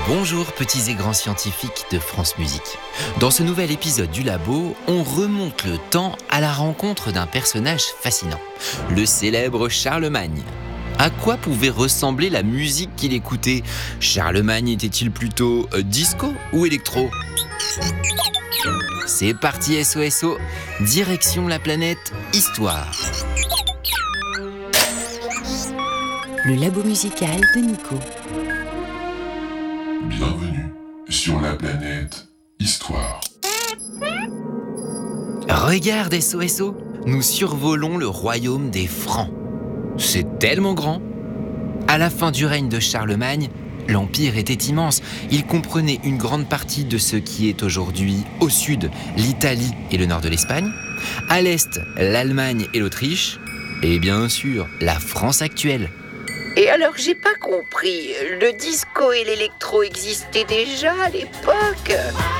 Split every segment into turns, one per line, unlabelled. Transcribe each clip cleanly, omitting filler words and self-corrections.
Bonjour petits et grands scientifiques de France Musique. Dans ce nouvel épisode du Labo, on remonte le temps à la rencontre d'un personnage fascinant, le célèbre Charlemagne. À quoi pouvait ressembler la musique qu'il écoutait ? Charlemagne était-il plutôt disco ou électro ? C'est parti SOSO, direction la planète Histoire.
Le Labo musical de Nico.
Bienvenue sur la planète Histoire.
Regarde SOSO, nous survolons le royaume des Francs. C'est tellement grand. À la fin du règne de Charlemagne, l'Empire était immense. Il comprenait une grande partie de ce qui est aujourd'hui au sud, l'Italie et le nord de l'Espagne, à l'est, l'Allemagne et l'Autriche, et bien sûr, la France actuelle.
Et alors, j'ai pas compris, le disco et l'électro existaient déjà à l'époque ?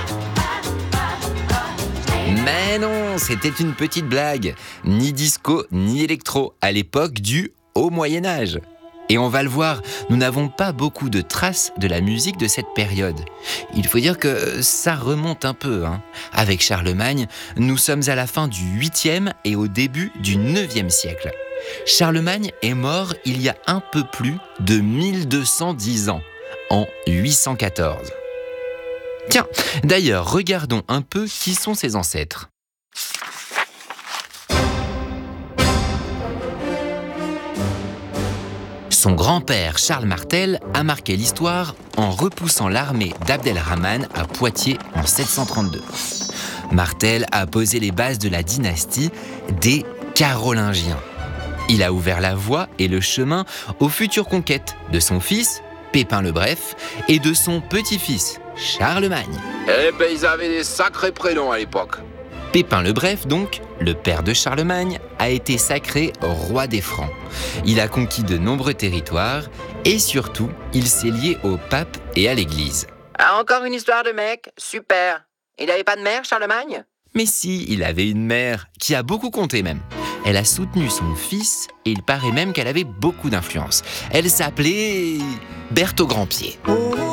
Mais non, c'était une petite blague. Ni disco, ni électro, à l'époque du Haut Moyen-Âge. Et on va le voir, nous n'avons pas beaucoup de traces de la musique de cette période. Il faut dire que ça remonte un peu. Avec Charlemagne, nous sommes à la fin du 8e et au début du 9e siècle. Charlemagne est mort il y a un peu plus de 1210 ans, en 814. Tiens, d'ailleurs, regardons un peu qui sont ses ancêtres. Son grand-père Charles Martel a marqué l'histoire en repoussant l'armée d'Abd-el-Rahman à Poitiers en 732. Martel a posé les bases de la dynastie des Carolingiens. Il a ouvert la voie et le chemin aux futures conquêtes de son fils, Pépin le Bref, et de son petit-fils, Charlemagne.
Eh ben, ils avaient des sacrés prénoms à l'époque.
Pépin le Bref, donc, le père de Charlemagne, a été sacré roi des Francs. Il a conquis de nombreux territoires et surtout, il s'est lié au pape et à l'église.
Ah, encore une histoire de mec ? Super. Il n'avait pas de mère, Charlemagne ?
Mais si, il avait une mère qui a beaucoup compté même. Elle a soutenu son fils et il paraît même qu'elle avait beaucoup d'influence. Elle s'appelait Berthe au Grand-Pied.